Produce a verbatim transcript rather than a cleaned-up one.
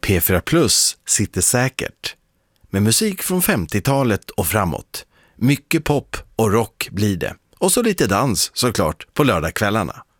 P fyra Plus sitter säkert. Med musik från femtiotalet och framåt. Mycket pop och rock blir det. Och så lite dans såklart på lördagskvällarna.